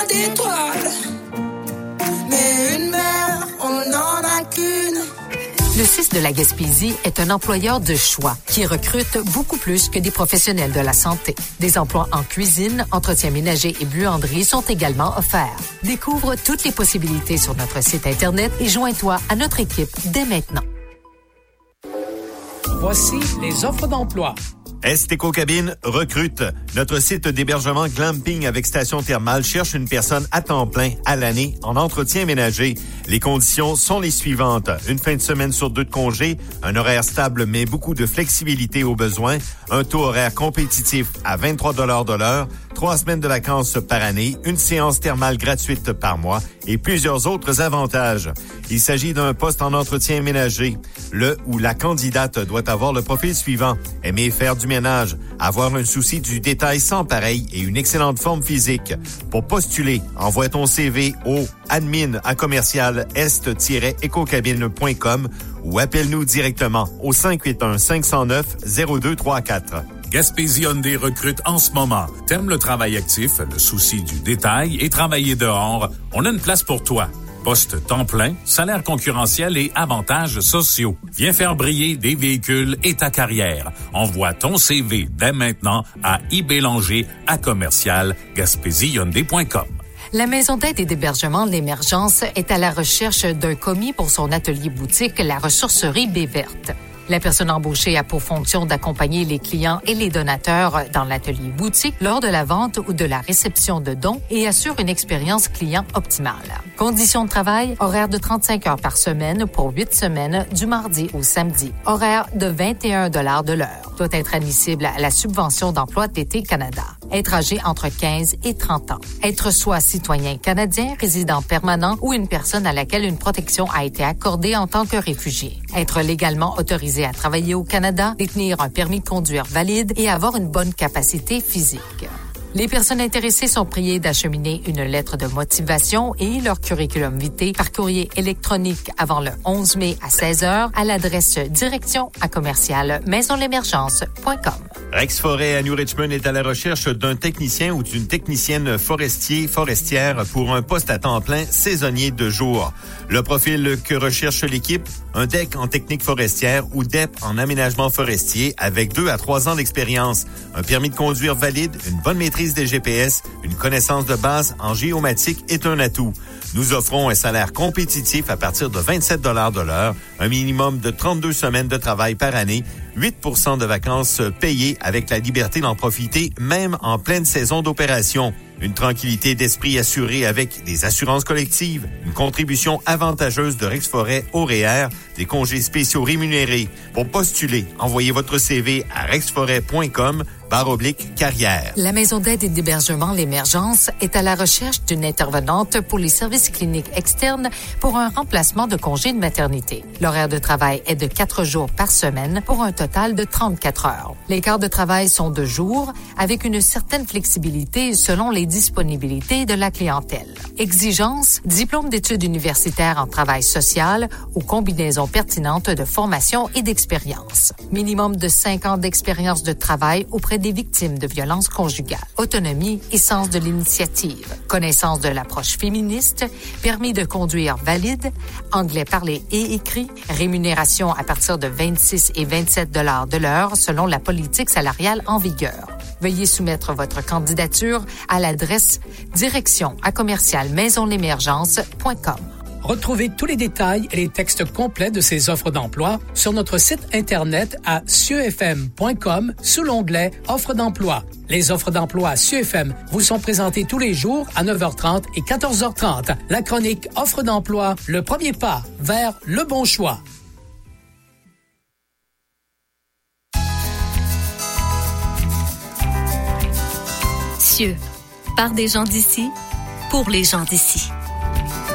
d'étoiles. Mais une mère, on n'en a qu'une. Le CIS de la Gaspésie est un employeur de choix qui recrute beaucoup plus que des professionnels de la santé. Des emplois en cuisine, entretien ménager et buanderie sont également offerts. Découvre toutes les possibilités sur notre site Internet et joins-toi à notre équipe dès maintenant. Voici les offres d'emploi. Est-Éco-Cabine recrute. Notre site d'hébergement Glamping avec station thermale cherche une personne à temps plein à l'année en entretien ménager. Les conditions sont les suivantes. Une fin de semaine sur 2 de congé, un horaire stable mais beaucoup de flexibilité aux besoins, un taux horaire compétitif à 23 $ de l'heure, 3 semaines de vacances par année, une séance thermale gratuite par mois et plusieurs autres avantages. Il s'agit d'un poste en entretien ménager. Le ou la candidate doit avoir le profil suivant. Aimer faire du ménage, avoir un souci du détail sans pareil et une excellente forme physique. Pour postuler, envoie ton CV au admin@est-ecocabine.com ou appelle-nous directement au 581-509-0234. Gaspésie Hyundai recrute en ce moment. T'aimes le travail actif, le souci du détail et travailler dehors? On a une place pour toi. Poste temps plein, salaire concurrentiel et avantages sociaux. Viens faire briller des véhicules et ta carrière. Envoie ton CV dès maintenant à ibélanger@gaspésiehyundai.com. La maison d'aide et d'hébergement L'Émergence est à la recherche d'un commis pour son atelier boutique La Ressourcerie Baie-Verte. La personne embauchée a pour fonction d'accompagner les clients et les donateurs dans l'atelier boutique lors de la vente ou de la réception de dons et assure une expérience client optimale. Conditions de travail, horaire de 35 heures par semaine pour 8 semaines du mardi au samedi. Horaire de 21 $ de l'heure. Doit être admissible à la subvention d'emploi d'été Canada. Être âgé entre 15 et 30 ans. Être soit citoyen canadien, résident permanent ou une personne à laquelle une protection a été accordée en tant que réfugié. Être légalement autorisé à travailler au Canada, détenir un permis de conduire valide et avoir une bonne capacité physique. Les personnes intéressées sont priées d'acheminer une lettre de motivation et leur curriculum vitae par courrier électronique avant le 11 mai à 16h à l'adresse direction@maisonlemergence.com. Rex Forêt à New Richmond est à la recherche d'un technicien ou d'une technicienne forestière pour un poste à temps plein saisonnier de jour. Le profil que recherche l'équipe, un DEC en technique forestière ou DEP en aménagement forestier avec 2 à 3 ans d'expérience, un permis de conduire valide, une bonne maîtrise des GPS, une connaissance de base en géomatique est un atout. Nous offrons un salaire compétitif à partir de 27 $ de l'heure, un minimum de 32 semaines de travail par année, 8 % de vacances payées avec la liberté d'en profiter même en pleine saison d'opération. Une tranquillité d'esprit assurée avec des assurances collectives, une contribution avantageuse de Rex Forêt au REER, des congés spéciaux rémunérés. Pour postuler, envoyez votre CV à rexforêt.com/carrière. La maison d'aide et d'hébergement L'Émergence est à la recherche d'une intervenante pour les services cliniques externes pour un remplacement de congé de maternité. L'horaire de travail est de 4 jours par semaine pour un total de 34 heures. Les quarts de travail sont de jour avec une certaine flexibilité selon les disponibilités de la clientèle. Exigence, diplôme d'études universitaires en travail social ou combinaison pertinente de formation et d'expérience. Minimum de 5 ans d'expérience de travail auprès des victimes de violences conjugales. Autonomie et sens de l'initiative. Connaissance de l'approche féministe. Permis de conduire valide. Anglais parlé et écrit. Rémunération à partir de 26 et 27 $ de l'heure selon la politique salariale en vigueur. Veuillez soumettre votre candidature à l'adresse direction@maisonlemergence.com. Retrouvez tous les détails et les textes complets de ces offres d'emploi sur notre site Internet à cieux-fm.com sous l'onglet « Offres d'emploi ». Les offres d'emploi à CIeux-FM vous sont présentées tous les jours à 9h30 et 14h30. La chronique « Offres d'emploi », le premier pas vers le bon choix. Cieux, par des gens d'ici, pour les gens d'ici.